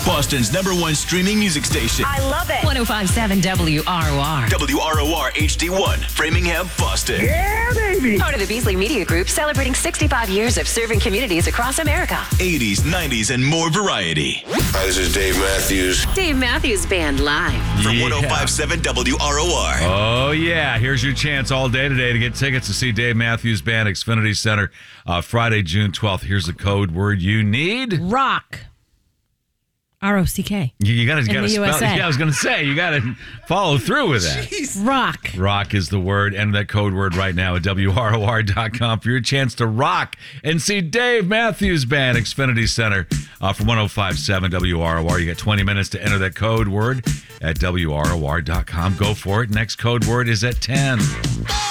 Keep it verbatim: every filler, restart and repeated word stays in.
Boston's number one streaming music station. I love it. one oh five point seven W R O R. W R O R H D one, Framingham, Boston. Yeah, baby. Part of the Beasley Media Group, celebrating sixty-five years of serving communities across America. eighties, nineties, and more variety. Hi, this is Dave Matthews. Dave Matthews Band live. From Yeah. one oh five point seven W R O R. Oh, yeah. Here's your chance all day today to get tickets to see Dave Matthews Band, Xfinity Center, uh, Friday, June twelfth. Here's the code word you need. Rock. R O C K. You, you got to In got to the spell. U S A. Yeah, I was going to say you got to follow through with that. Rock. Rock is the word. Enter that code word right now at W R O R dot com for your chance to rock and see Dave Matthews Band, Xfinity Center, uh, from one oh five point seven W R O R. You got twenty minutes to enter that code word at W R O R dot com. Go for it. Next code word is at ten.